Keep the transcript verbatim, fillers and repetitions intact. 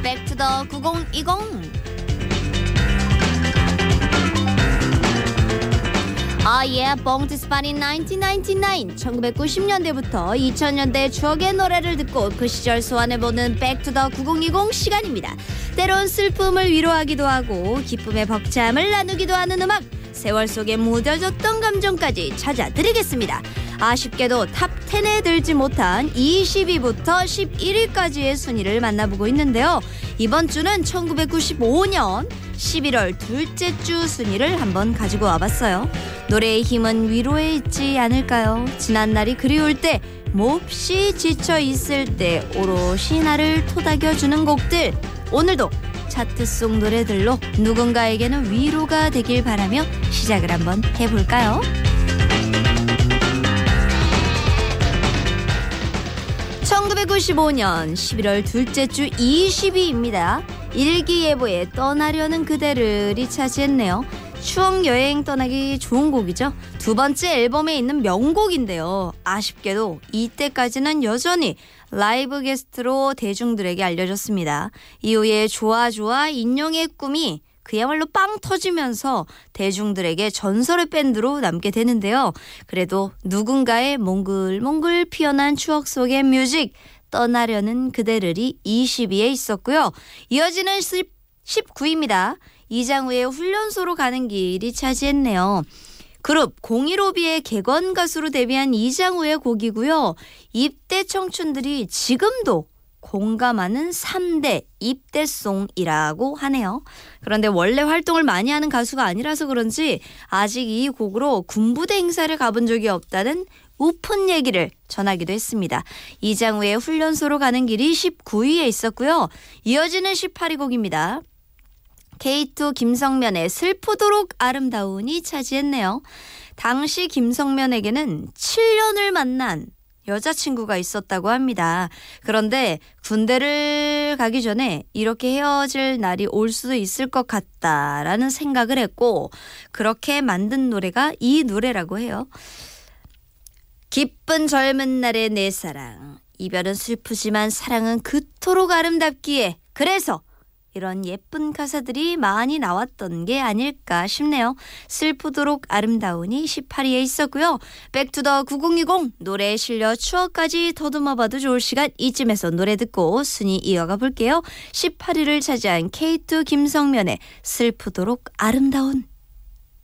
백투더 구천이십. 아, 예, 뽕티스파니 천구백구십구. 천구백구십 년대부터 이천 년대 추억의 노래를 듣고 그 시절 소환해보는 백투더 구천이십 시간입니다. 때론 슬픔을 위로하기도 하고 기쁨의 벅참을 나누기도 하는 음악, 세월 속에 묻어졌던 감정까지 찾아드리겠습니다. 아쉽게도 탑 텐에 들지 못한 이십 위부터 십일 위까지의 순위를 만나보고 있는데요. 이번 주는 천구백구십오 년 십일월 둘째 주 순위를 한번 가지고 와봤어요. 노래의 힘은 위로에 있지 않을까요? 지난 날이 그리울 때, 몹시 지쳐 있을 때 오롯이 나를 토닥여주는 곡들. 오늘도 차트 속 노래들로 누군가에게는 위로가 되길 바라며 시작을 한번 해볼까요? 천구백구십오 년 십일월 둘째 주 이십 위입니다. 일기예보에 떠나려는 그대를이 차지했네요. 추억여행 떠나기 좋은 곡이죠. 두 번째 앨범에 있는 명곡인데요. 아쉽게도 이때까지는 여전히 라이브 게스트로 대중들에게 알려졌습니다. 이후에 좋아 좋아 인형의 꿈이 그야말로 빵 터지면서 대중들에게 전설의 밴드로 남게 되는데요. 그래도 누군가의 몽글몽글 피어난 추억 속의 뮤직, 떠나려는 그대를이 이십 위에 있었고요. 이어지는 십구 위입니다. 이장우의 훈련소로 가는 길이 차지했네요. 그룹 공일오비의 객원 가수로 데뷔한 이장우의 곡이고요. 입대 청춘들이 지금도 공감하는 삼 대 입대송이라고 하네요. 그런데 원래 활동을 많이 하는 가수가 아니라서 그런지 아직 이 곡으로 군부대 행사를 가본 적이 없다는 우픈 얘기를 전하기도 했습니다. 이장우의 훈련소로 가는 길이 십구 위에 있었고요. 이어지는 십팔 위 곡입니다. 케이투 김성면의 슬프도록 아름다운이 차지했네요. 당시 김성면에게는 칠 년을 만난 여자친구가 있었다고 합니다. 그런데 군대를 가기 전에 이렇게 헤어질 날이 올 수도 있을 것 같다라는 생각을 했고, 그렇게 만든 노래가 이 노래라고 해요. 기쁜 젊은 날의 내 사랑, 이별은 슬프지만 사랑은 그토록 아름답기에, 그래서 이런 예쁜 가사들이 많이 나왔던 게 아닐까 싶네요. 슬프도록 아름다운이 십팔 위에 있었고요. 백투더 구천이십, 노래에 실려 추억까지 더듬어봐도 좋을 시간, 이쯤에서 노래 듣고 순위 이어가 볼게요. 십팔 위를 차지한 케이투 김성면의 슬프도록 아름다운.